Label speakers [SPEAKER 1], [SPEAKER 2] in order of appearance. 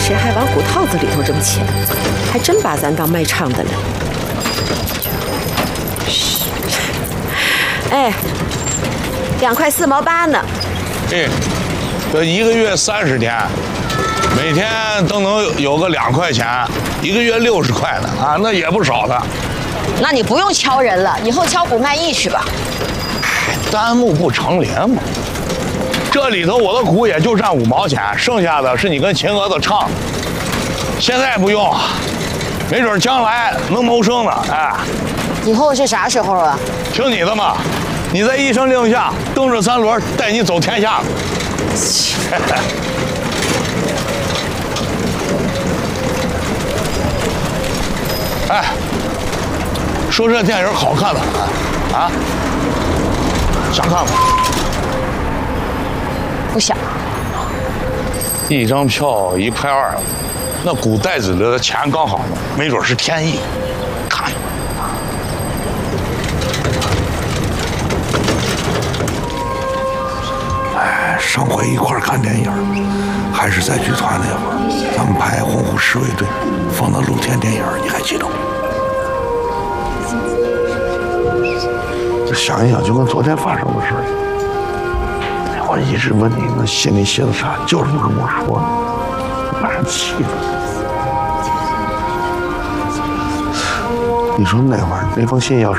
[SPEAKER 1] 谁还往骨套子里头扔钱？还真把咱当卖唱的了。哎，2块4毛8呢。
[SPEAKER 2] 这1个月30天，每天都能有个2块钱，1个月60块呢啊，那也不少的。
[SPEAKER 3] 那你不用敲人了，以后敲古卖艺去吧。
[SPEAKER 2] 单目不成联嘛。这里头我的鼓也就占5毛钱，剩下的是你跟秦娥子唱。现在不用，没准将来能谋生呢。哎，
[SPEAKER 3] 以后是啥时候啊？
[SPEAKER 2] 听你的嘛，你在一声令下，蹬着3轮带你走天下。哎，说这电影好看吗？啊，想看吗？
[SPEAKER 3] 不想。
[SPEAKER 2] 一张票1块2，那鼓袋子里的钱刚好呢，没准是天意。看。
[SPEAKER 4] 哎，上回一块看电影，还是在剧团那会儿，咱们拍《洪湖侍卫队》，放到露天电影，你还记得吗？想一想，就跟昨天发生的事儿。我一直问你，那信里写的啥，就是不跟我说，把人气的。你说那会儿那封信要是